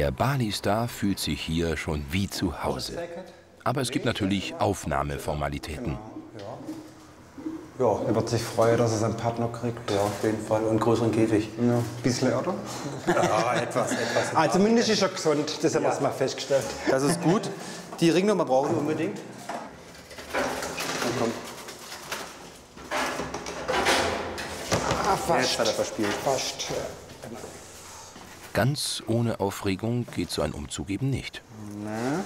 Der Bali-Star fühlt sich hier schon wie zu Hause. Aber es gibt natürlich Aufnahmeformalitäten. Ja, er wird sich freuen, dass er seinen Partner kriegt. Ja, auf jeden Fall. Und einen größeren Käfig. Ja, ein bisschen, oder? Ja, etwas. Also zumindest ist er gesund, das haben wir mal festgestellt. Das ist gut. Die Ringnummer brauchen wir unbedingt. Komm. Fast. Jetzt hat er verspielt. Fast. Ganz ohne Aufregung geht so ein Umzug eben nicht. Na.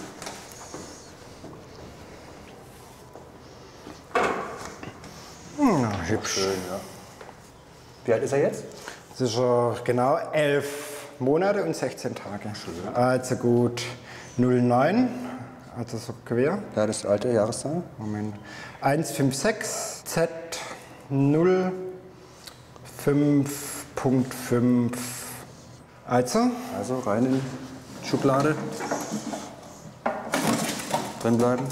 Hübsch. Schön, ja. Wie alt ist er jetzt? Das ist genau 11 Monate und 16 Tage. Schön. Also gut 09, also so quer. Ja, das ist die alte Jahreszahl. Moment. 156 Z 0 5.5. Also rein in die Schublade. Drin bleiben.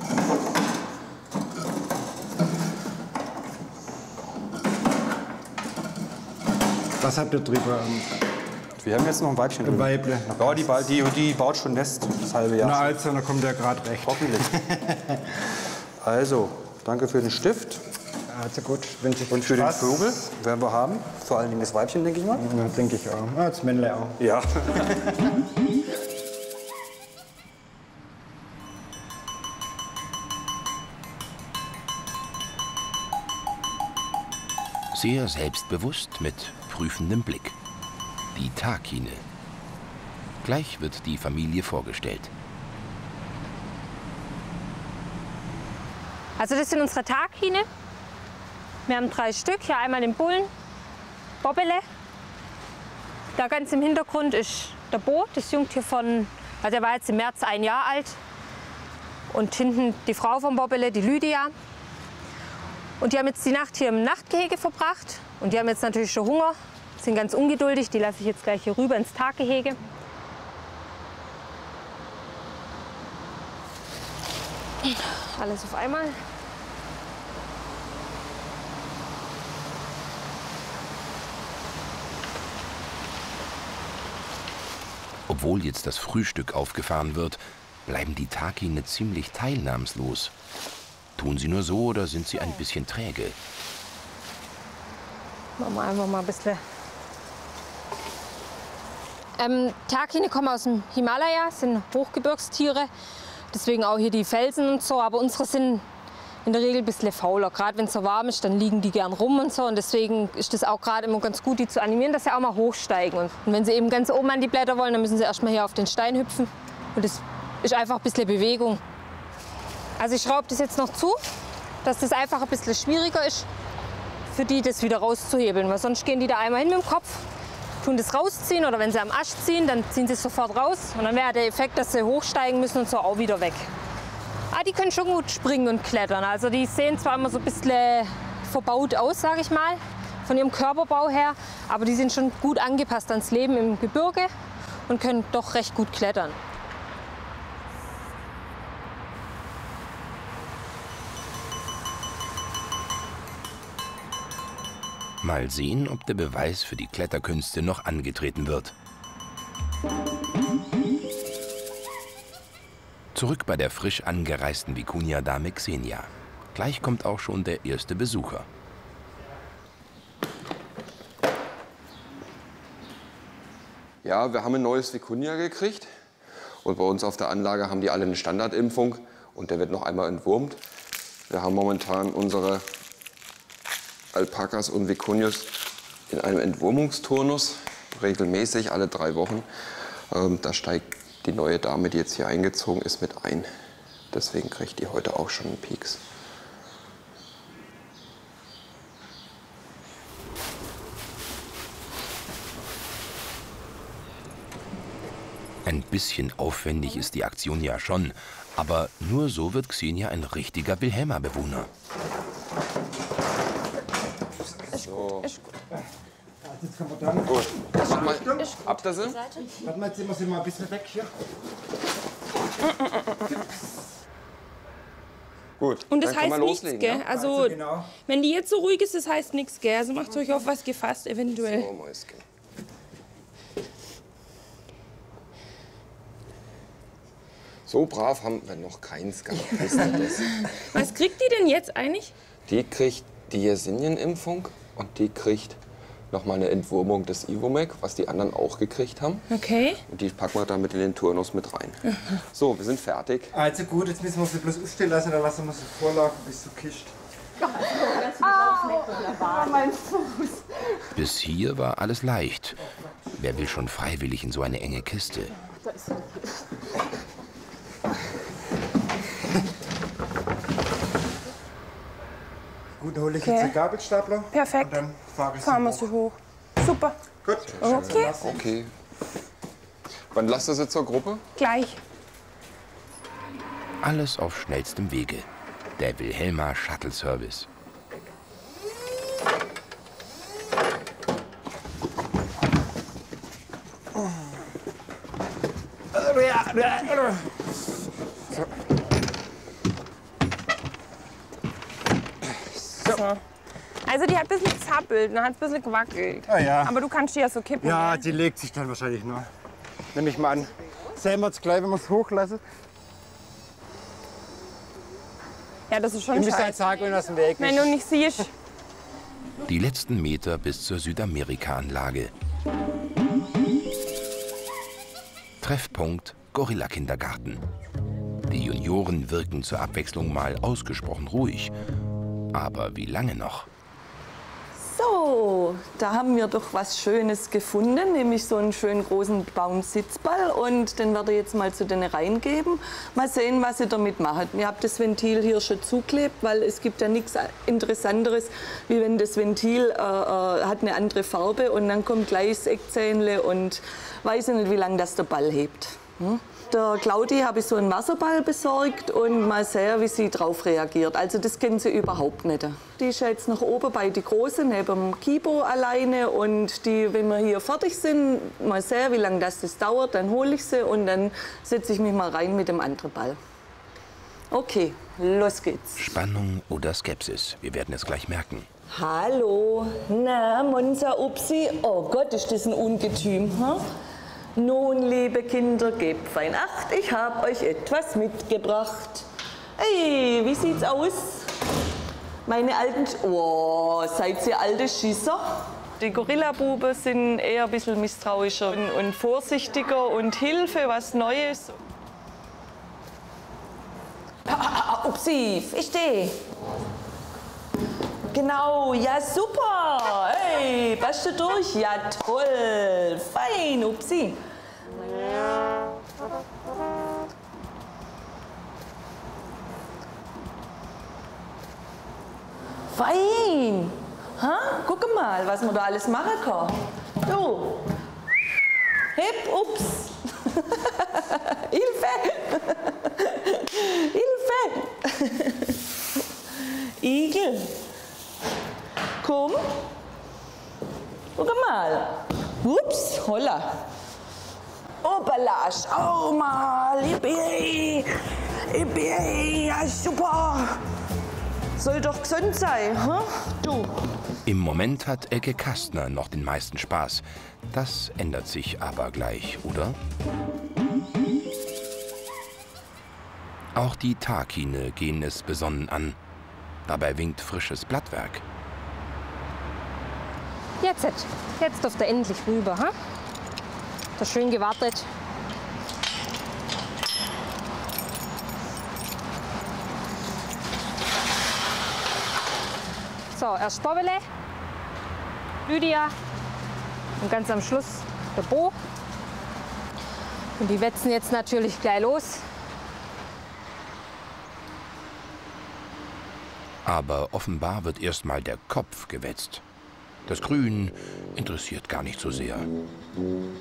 was habt ihr drüber? Wir haben jetzt noch ein Weibchen Ein Weible. Ja, die baut schon Nest, das halbe Jahr. Na also, da kommt der gerade recht. Hoffentlich. Also, danke für den Stift. Also gut, wünsche ich Und für Spaß. den Vogel werden wir haben. Vor allen Dingen das Weibchen, denke ich mal. Ja, denke ich auch. Ja, das Männle auch. Ja. Sehr selbstbewusst mit prüfendem Blick. Die Takine. Gleich wird die Familie vorgestellt. Also das sind unsere Takine. Wir haben 3 Stück, hier einmal den Bullen, Bobbele. Da ganz im Hintergrund ist der Bo, das Jungtier von, also der war jetzt im März 1 Jahr alt. Und hinten die Frau vom Bobbele, die Lydia. Und die haben jetzt die Nacht hier im Nachtgehege verbracht. Und die haben jetzt natürlich schon Hunger, sind ganz ungeduldig. Die lasse ich jetzt gleich hier rüber ins Taggehege. Alles auf einmal. Obwohl jetzt das Frühstück aufgefahren wird, bleiben die Takine ziemlich teilnahmslos. Tun sie nur so oder sind sie ein bisschen träge? Machen wir einfach mal ein bisschen. Takine kommen aus dem Himalaya, sind Hochgebirgstiere. Deswegen auch hier die Felsen und so. Aber unsere sind in der Regel ein bisschen fauler. Gerade wenn es so warm ist, dann liegen die gern rum und so. Und deswegen ist das auch gerade immer ganz gut, die zu animieren, dass sie auch mal hochsteigen. Und wenn sie eben ganz oben an die Blätter wollen, dann müssen sie erst mal hier auf den Stein hüpfen. Und das ist einfach ein bisschen Bewegung. Also ich schraube das jetzt noch zu, dass das einfach ein bisschen schwieriger ist, für die das wieder rauszuhebeln. Weil sonst gehen die da einmal hin mit dem Kopf, tun das rausziehen oder wenn sie am Ast ziehen, dann ziehen sie es sofort raus. Und dann wäre der Effekt, dass sie hochsteigen müssen und so auch wieder weg. Ah, die können schon gut springen und klettern. Also die sehen zwar immer so ein bisschen verbaut aus, sage ich mal, von ihrem Körperbau her. Aber die sind schon gut angepasst ans Leben im Gebirge und können doch recht gut klettern. Mal sehen, ob der Beweis für die Kletterkünste noch angetreten wird. Zurück bei der frisch angereisten Vicuña-Dame Xenia. Gleich kommt auch schon der erste Besucher. Ja, wir haben ein neues Vicuña gekriegt. Und bei uns auf der Anlage haben die alle eine Standardimpfung. Und der wird noch einmal entwurmt. Wir haben momentan unsere Alpakas und Vicuñas in einem Entwurmungsturnus, regelmäßig alle 3 Wochen. Da steigt die neue Dame, die jetzt hier eingezogen ist, mit ein. Deswegen kriegt die heute auch schon einen Pieks. Ein bisschen aufwendig ist die Aktion ja schon, aber nur so wird Xenia ein richtiger Wilhelma-Bewohner. So. Jetzt kann man dann. Gut. Mach mal ab da sind. Warte mal, jetzt sind wir mal ein bisschen weg hier. Gut. Und das dann kann heißt man nichts, loslegen, gell? ja? Also, genau. wenn die jetzt so ruhig ist, das heißt nichts, gell? Also macht euch auf was gefasst, eventuell. So, Mäuschen. So brav haben wir noch keins gehabt. Wisst ihr das? Was kriegt die denn jetzt eigentlich? Die kriegt die Yersinien-Impfung und die kriegt noch mal eine Entwurmung des Ivomec, was die anderen auch gekriegt haben. Okay. Und die packen wir damit in den Turnus mit rein. So, wir sind fertig. Also gut, jetzt müssen wir sie bloß aufstehen lassen, dann lassen wir sie vorlaufen, bis du kischt. Bis hier war alles leicht. Wer will schon freiwillig in so eine enge Kiste? Gut, dann hole ich jetzt den Gabelstapler. Perfekt. Und dann fahre ich Fahren wir sie sie hoch. Super. Gut. Okay. Okay. Wann lasst ihr sie zur Gruppe? Gleich. Alles auf schnellstem Wege. Der Wilhelma Shuttle Service. So. Also die hat ein bisschen zappelt, dann hat es ein bisschen gewackelt. Ah, ja. Aber du kannst die ja so kippen. Ja, ne? die legt sich dann wahrscheinlich nur. Nehme ich mal an. Sehen wir es gleich, wenn wir es hochlassen. Ja, das ist Ich schon müsste halt scheiße. sagen, wenn das ein Weg Wenn du ist. nicht siehst. Die letzten Meter bis zur Südamerika-Anlage. Treffpunkt Gorilla-Kindergarten. Die Junioren wirken zur Abwechslung mal ausgesprochen ruhig. Aber wie lange noch? So, da haben wir doch was Schönes gefunden, nämlich so einen schönen großen Baumsitzball. Und den werde ich jetzt mal zu denen reingeben. Mal sehen, was sie damit machen. Ihr habt das Ventil hier schon zuklebt, weil es gibt ja nichts Interessanteres, wie wenn das Ventil hat eine andere Farbe und dann kommt gleich das Eckzähnle und weiß ich nicht, wie lange das der Ball hebt. Der Claudi habe ich so einen Wasserball besorgt und mal sehen, wie sie darauf reagiert. Also das kennen sie überhaupt nicht. Die ist ja jetzt noch oben bei die Große, neben dem Kibo alleine. Und die, wenn wir hier fertig sind, mal sehen, wie lange das dauert, dann hole ich sie und dann setze ich mich mal rein mit dem anderen Ball. Okay, los geht's. Spannung oder Skepsis? Wir werden es gleich merken. Hallo, na, Monza Upsi. Oh Gott, ist das ein Ungetüm, hm? Nun, liebe Kinder, gebt fein Acht, ich habe euch etwas mitgebracht. Hey, wie sieht's aus? Meine alten... Oh, seid ihr alte Schisser? Die Gorilla-Buben sind eher ein bisschen misstrauischer und vorsichtiger und Hilfe, was Neues. Upsi, ich stehe. Genau, ja super. Hey, passt du durch? Ja toll, fein, Upsi. Fein. Ha? Guck mal, was man da alles machen kann. Du. Hip, ups. Hilfe. Hilfe. Igel. Komm. Guck mal. Ups, holla. Opalasch. Oh mal. Yippie. Yippie. Ja, super. Soll doch gesund sein, hm? Du. Im Moment hat Elke Kastner noch den meisten Spaß. Das ändert sich aber gleich, oder? Auch die Takine gehen es besonnen an. Dabei winkt frisches Blattwerk. Jetzt dürft ihr endlich rüber. Ha? Da schön gewartet. So, erst Bobbele, Lydia und ganz am Schluss der Bo. Und die wetzen jetzt natürlich gleich los. Aber offenbar wird erstmal der Kopf gewetzt. Das Grün interessiert gar nicht so sehr.